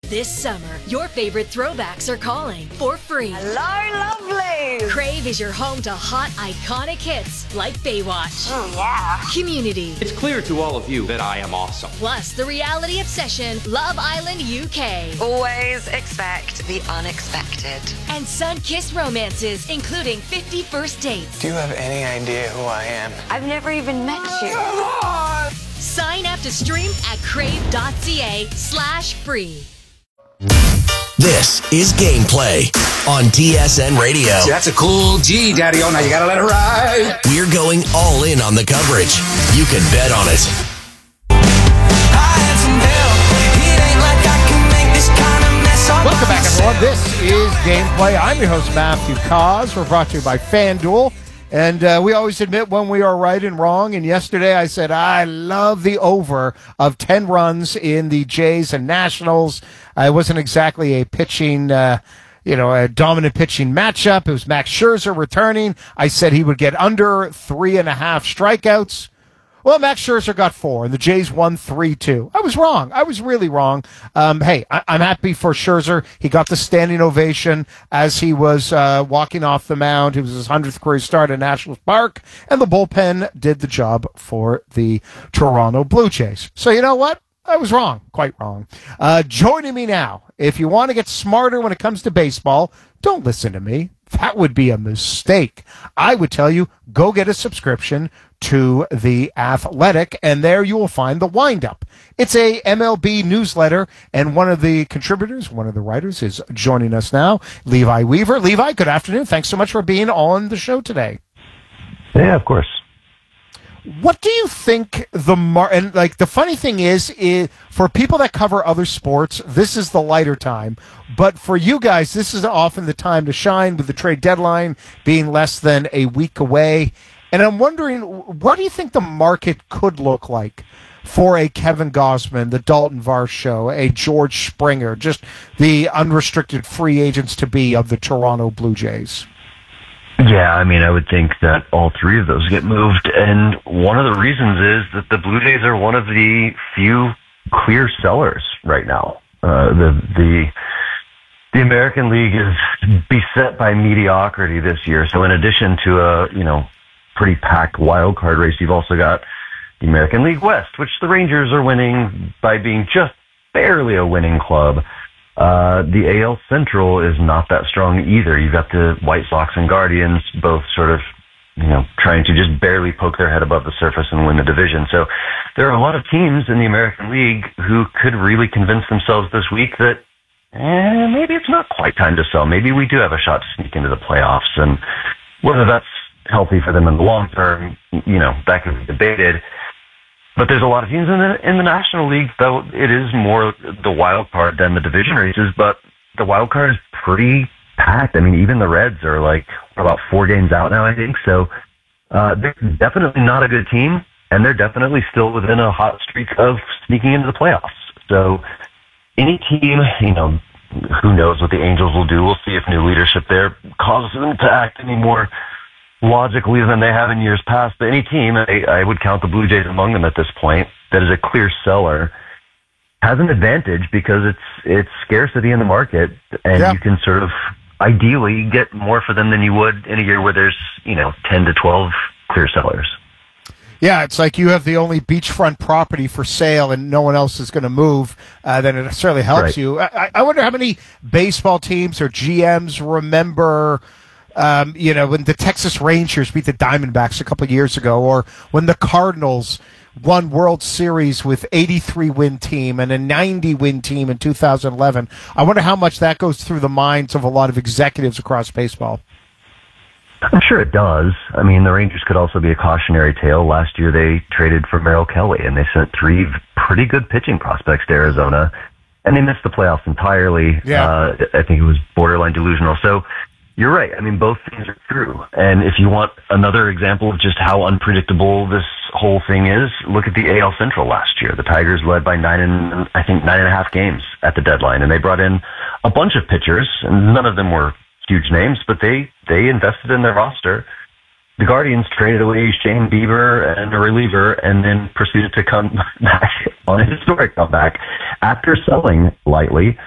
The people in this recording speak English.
This summer, your favorite throwbacks are calling for free. Hello, lovely. Crave is your home to hot, iconic hits like Baywatch. Oh, yeah. Community. It's clear to all of you that I am awesome. Plus the reality obsession, Love Island UK. Always expect the unexpected. And sun-kissed romances, including 50 First Dates. Do you have any idea who I am? I've never even met you. Sign up to stream at crave.ca/free. This is Gameplay on TSN Radio. That's a cool G, Daddy-O. Now you gotta let it ride. We're going all in on the coverage. You can bet on it. Welcome back, everyone. This is Gameplay. I'm your host, Matthew Cause. We're brought to you by FanDuel. And we always admit when we are right and wrong. And yesterday I said I love the over of 10 runs in the Jays and Nationals. It wasn't exactly a pitching, a dominant pitching matchup. It was Max Scherzer returning. I said he would get under 3.5 strikeouts. Well, Max Scherzer got 4, and the Jays won 3-2. I was wrong. I was really wrong. Hey, I'm happy for Scherzer. He got the standing ovation as he was walking off the mound. It was his 100th career start at Nationals Park, and the bullpen did the job for the Toronto Blue Jays. So you know what? I was wrong. Quite wrong. Joining me now, if you want to get smarter when it comes to baseball, don't listen to me. That would be a mistake. I would tell you, go get a subscription to The Athletic, and there you will find The Windup. It's a MLB newsletter, and one of the contributors, one of the writers, is joining us now, Levi Weaver. Levi, good afternoon. Thanks so much for being on the show today. Yeah, of course. What do you think and the funny thing is for people that cover other sports, this is the lighter time. But for you guys, this is often the time to shine with the trade deadline being less than a week away. And I'm wondering, what do you think the market could look like for a Kevin Gausman, the Dalton Varsho, a George Springer, just the unrestricted free agents to be of the Toronto Blue Jays? Yeah, I mean, I would think that all three of those get moved, and one of the reasons is that the Blue Jays are one of the few clear sellers right now. The American League is beset by mediocrity this year, so in addition to a pretty packed wild card race, you've also got the American League West, which the Rangers are winning by being just barely a winning club. The AL Central is not that strong either. You've got the White Sox and Guardians both sort of, trying to just barely poke their head above the surface and win the division. So there are a lot of teams in the American League who could really convince themselves this week that maybe it's not quite time to sell. Maybe we do have a shot to sneak into the playoffs. And whether that's healthy for them in the long term, that could be debated. But there's a lot of teams in the National League, though it is more the wild card than the division races, but the wild card is pretty packed. I mean, even the Reds are about 4 games out now, I think. So they're definitely not a good team, and they're definitely still within a hot streak of sneaking into the playoffs. So any team, who knows what the Angels will do. We'll see if new leadership there causes them to act any more logically than they have in years past. But any team, I would count the Blue Jays among them at this point, that is a clear seller, has an advantage because it's scarcity in the market, and you can sort of ideally get more for them than you would in a year where there's 10 to 12 clear sellers. Yeah, it's like you have the only beachfront property for sale and no one else is going to move, then it certainly helps you. I wonder how many baseball teams or GMs remember when the Texas Rangers beat the Diamondbacks a couple of years ago, or when the Cardinals won World Series with 83-win team and a 90-win team in 2011. I wonder how much that goes through the minds of a lot of executives across baseball. I'm sure it does. I mean, the Rangers could also be a cautionary tale. Last year they traded for Merrill Kelly, and they sent 3 pretty good pitching prospects to Arizona, and they missed the playoffs entirely. Yeah. I think it was borderline delusional. So you're right. I mean, both things are true. And if you want another example of just how unpredictable this whole thing is, look at the AL Central last year. The Tigers led by 9.5 games at the deadline, and they brought in a bunch of pitchers, and none of them were huge names, but they invested in their roster. The Guardians traded away Shane Bieber and a reliever, and then proceeded to come back on a historic comeback after selling lightly